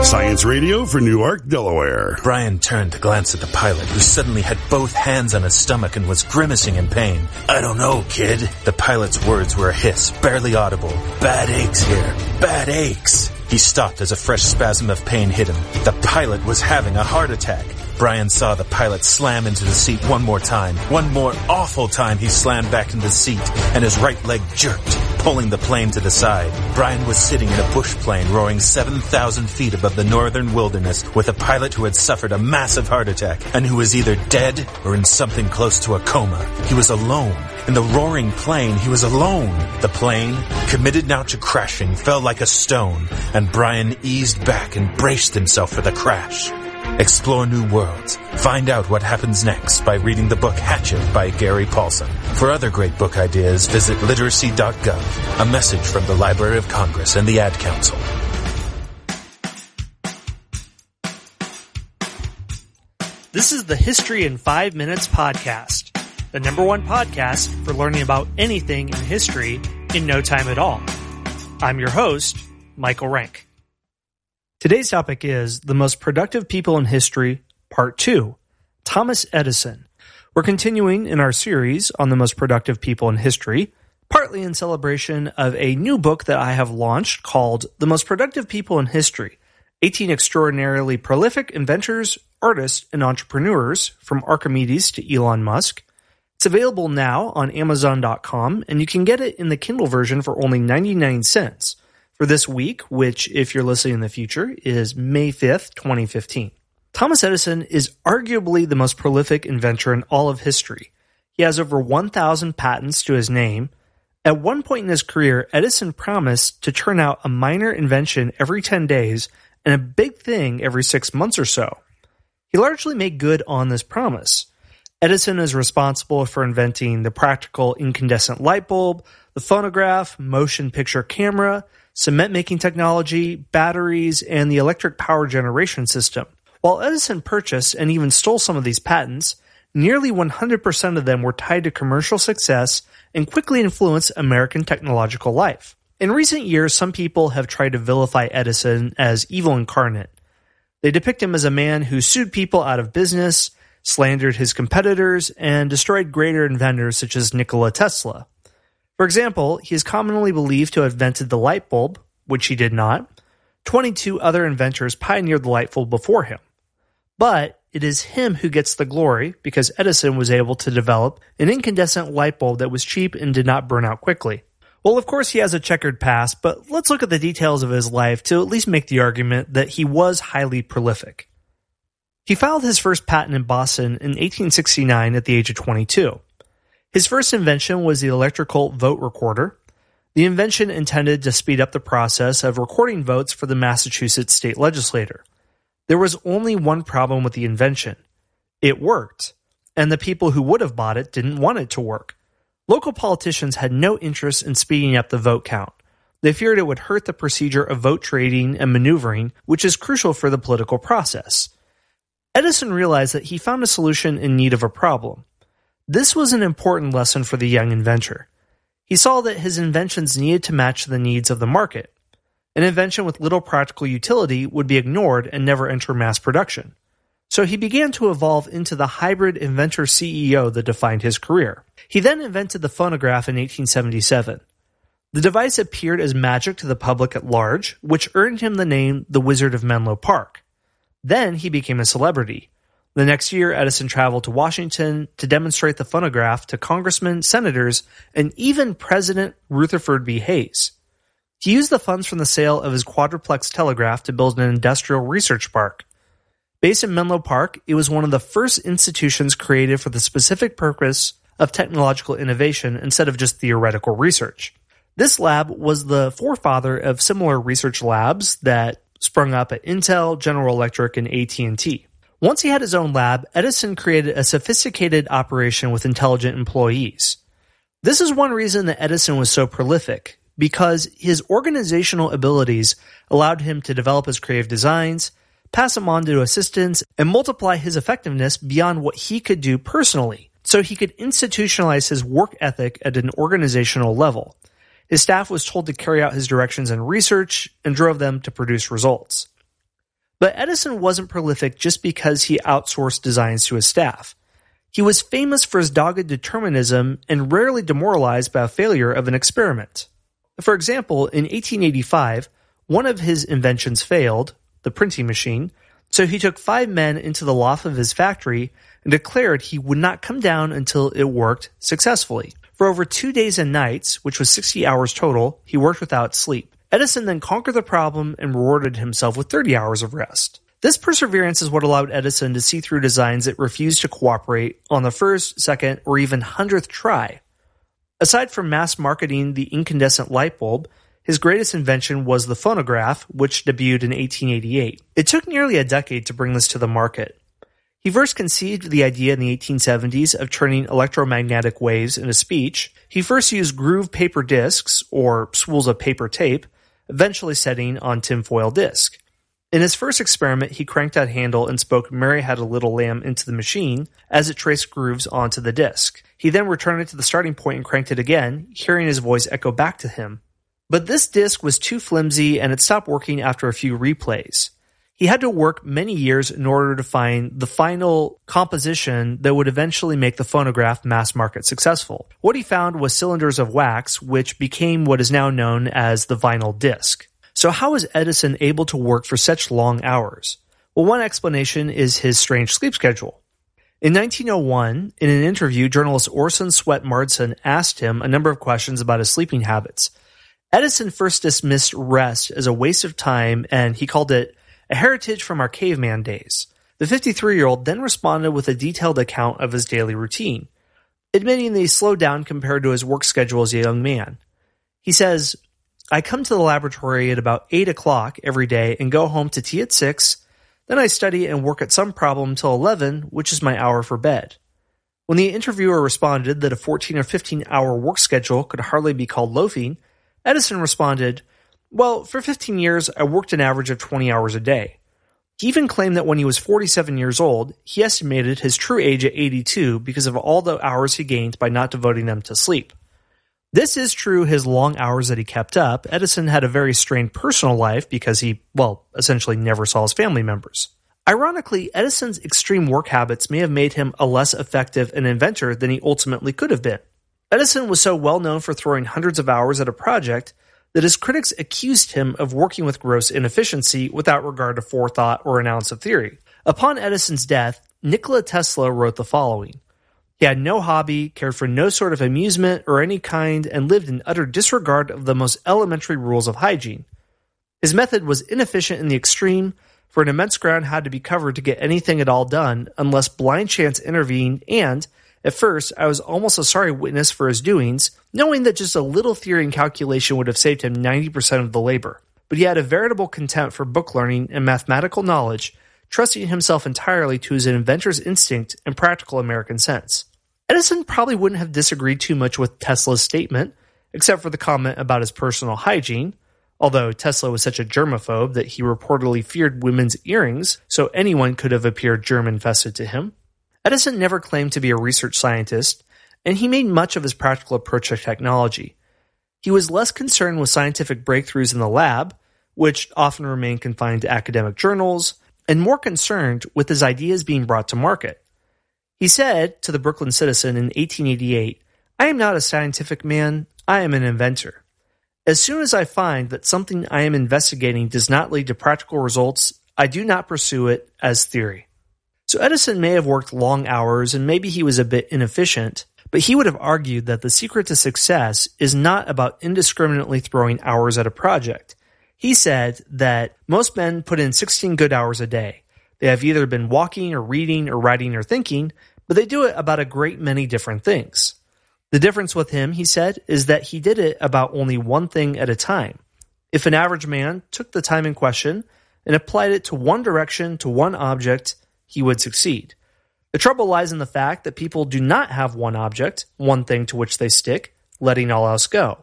Science Radio for Newark, Delaware. Brian turned to glance at the pilot, who suddenly had both hands on his stomach and was grimacing in pain. "I don't know, kid." The pilot's words were a hiss, barely audible. "Bad aches here. Bad aches." He stopped as a fresh spasm of pain hit him. The pilot was having a heart attack. Brian saw the pilot slam into the seat one more time. One more awful time he slammed back into the seat, and his right leg jerked, pulling the plane to the side. Brian was sitting in a bush plane roaring 7,000 feet above the northern wilderness with a pilot who had suffered a massive heart attack and who was either dead or in something close to a coma. He was alone. In the roaring plane, he was alone. The plane, committed now to crashing, fell like a stone, and Brian eased back and braced himself for the crash. Explore new worlds. Find out what happens next by reading the book Hatchet by Gary Paulson. For other great book ideas, visit literacy.gov. A message from the Library of Congress and the Ad Council. This is the History in 5 Minutes podcast, the #1 podcast for learning about anything in history in no time at all. I'm your host, Michael Rank. Today's topic is The Most Productive People in History, Part 2, Thomas Edison. We're continuing in our series on the most productive people in history, partly in celebration of a new book that I have launched called The Most Productive People in History, 18 Extraordinarily Prolific Inventors, Artists, and Entrepreneurs from Archimedes to Elon Musk. It's available now on Amazon.com, and you can get it in the Kindle version for only 99 cents. For this week, which, if you're listening in the future, is May 5th, 2015. Thomas Edison is arguably the most prolific inventor in all of history. He has over 1,000 patents to his name. At one point in his career, Edison promised to turn out a minor invention every 10 days and a big thing every 6 months or so. He largely made good on this promise. Edison is responsible for inventing the practical incandescent light bulb, the phonograph, motion picture camera, cement-making technology, batteries, and the electric power generation system. While Edison purchased and even stole some of these patents, nearly 100% of them were tied to commercial success and quickly influenced American technological life. In recent years, some people have tried to vilify Edison as evil incarnate. They depict him as a man who sued people out of business, slandered his competitors, and destroyed greater inventors such as Nikola Tesla. For example, he is commonly believed to have invented the light bulb, which he did not. 22 other inventors pioneered the light bulb before him. But it is him who gets the glory because Edison was able to develop an incandescent light bulb that was cheap and did not burn out quickly. Well, of course he has a checkered past, but let's look at the details of his life to at least make the argument that he was highly prolific. He filed his first patent in Boston in 1869 at the age of 22. His first invention was the electrical vote recorder. The invention intended to speed up the process of recording votes for the Massachusetts state legislature. There was only one problem with the invention. It worked, and the people who would have bought it didn't want it to work. Local politicians had no interest in speeding up the vote count. They feared it would hurt the procedure of vote trading and maneuvering, which is crucial for the political process. Edison realized that he found a solution in need of a problem. This was an important lesson for the young inventor. He saw that his inventions needed to match the needs of the market. An invention with little practical utility would be ignored and never enter mass production. So he began to evolve into the hybrid inventor CEO that defined his career. He then invented the phonograph in 1877. The device appeared as magic to the public at large, which earned him the name the Wizard of Menlo Park. Then he became a celebrity. The next year, Edison traveled to Washington to demonstrate the phonograph to congressmen, senators, and even President Rutherford B. Hayes. He used the funds from the sale of his quadruplex telegraph to build an industrial research park. Based in Menlo Park, it was one of the first institutions created for the specific purpose of technological innovation instead of just theoretical research. This lab was the forefather of similar research labs that sprung up at Intel, General Electric, and AT&T. Once he had his own lab, Edison created a sophisticated operation with intelligent employees. This is one reason that Edison was so prolific, because his organizational abilities allowed him to develop his creative designs, pass them on to assistants, and multiply his effectiveness beyond what he could do personally, so he could institutionalize his work ethic at an organizational level. His staff was told to carry out his directions in research and drove them to produce results. But Edison wasn't prolific just because he outsourced designs to his staff. He was famous for his dogged determinism and rarely demoralized by a failure of an experiment. For example, in 1885, one of his inventions failed, the printing machine, so he took 5 men into the loft of his factory and declared he would not come down until it worked successfully. For over 2 days and nights, which was 60 hours total, he worked without sleep. Edison then conquered the problem and rewarded himself with 30 hours of rest. This perseverance is what allowed Edison to see through designs that refused to cooperate on the first, second, or even 100th try. Aside from mass marketing the incandescent light bulb, his greatest invention was the phonograph, which debuted in 1888. It took nearly a decade to bring this to the market. He first conceived the idea in the 1870s of turning electromagnetic waves into speech. He first used grooved paper discs, or spools of paper tape, eventually setting on tinfoil disc. In his first experiment, he cranked that handle and spoke "Mary Had a Little Lamb" into the machine as it traced grooves onto the disc. He then returned it to the starting point and cranked it again, hearing his voice echo back to him. But this disc was too flimsy and it stopped working after a few replays. He had to work many years in order to find the final composition that would eventually make the phonograph mass market successful. What he found was cylinders of wax, which became what is now known as the vinyl disc. So how was Edison able to work for such long hours? Well, one explanation is his strange sleep schedule. In 1901, in an interview, journalist Orson Swett Marden asked him a number of questions about his sleeping habits. Edison first dismissed rest as a waste of time, and he called it a heritage from our caveman days. The 53-year-old then responded with a detailed account of his daily routine, admitting that he slowed down compared to his work schedule as a young man. He says, "I come to the laboratory at about 8 o'clock every day and go home to tea at 6. Then I study and work at some problem till 11, which is my hour for bed." When the interviewer responded that a 14 or 15-hour work schedule could hardly be called loafing, Edison responded, "Well, for 15 years, I worked an average of 20 hours a day." He even claimed that when he was 47 years old, he estimated his true age at 82 because of all the hours he gained by not devoting them to sleep. This is true his long hours that he kept up. Edison had a very strained personal life because he, essentially never saw his family members. Ironically, Edison's extreme work habits may have made him a less effective an inventor than he ultimately could have been. Edison was so well known for throwing hundreds of hours at a project that his critics accused him of working with gross inefficiency without regard to forethought or an ounce of theory. Upon Edison's death, Nikola Tesla wrote the following: "He had no hobby, cared for no sort of amusement or any kind, and lived in utter disregard of the most elementary rules of hygiene. His method was inefficient in the extreme, for an immense ground had to be covered to get anything at all done, unless blind chance intervened, and at first, I was almost a sorry witness for his doings, knowing that just a little theory and calculation would have saved him 90% of the labor. But he had a veritable contempt for book learning and mathematical knowledge, trusting himself entirely to his inventor's instinct and practical American sense." Edison probably wouldn't have disagreed too much with Tesla's statement, except for the comment about his personal hygiene, although Tesla was such a germaphobe that he reportedly feared women's earrings, so anyone could have appeared germ-infested to him. Edison never claimed to be a research scientist, and he made much of his practical approach to technology. He was less concerned with scientific breakthroughs in the lab, which often remained confined to academic journals, and more concerned with his ideas being brought to market. He said to the Brooklyn Citizen in 1888, "I am not a scientific man, I am an inventor. As soon as I find that something I am investigating does not lead to practical results, I do not pursue it as theory." So Edison may have worked long hours and maybe he was a bit inefficient, but he would have argued that the secret to success is not about indiscriminately throwing hours at a project. He said that most men put in 16 good hours a day. They have either been walking or reading or writing or thinking, but they do it about a great many different things. The difference with him, he said, is that he did it about only one thing at a time. If an average man took the time in question and applied it to one direction, to one object, he would succeed. The trouble lies in the fact that people do not have one object, one thing to which they stick, letting all else go.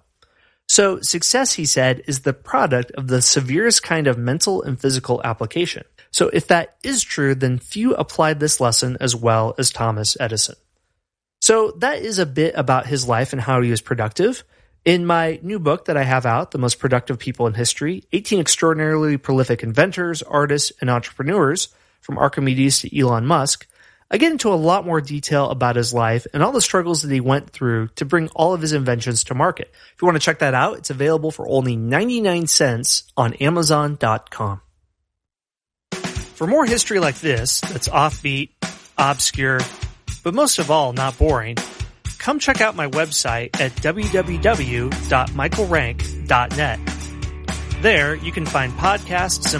So success, he said, is the product of the severest kind of mental and physical application. So if that is true, then few applied this lesson as well as Thomas Edison. So that is a bit about his life and how he was productive. In my new book that I have out, The Most Productive People in History, 18 Extraordinarily Prolific Inventors, Artists, and Entrepreneurs, from Archimedes to Elon Musk, I get into a lot more detail about his life and all the struggles that he went through to bring all of his inventions to market. If you want to check that out, it's available for only 99 cents on Amazon.com. For more history like this, that's offbeat, obscure, but most of all, not boring, come check out my website at www.michaelrank.net. There, you can find podcasts and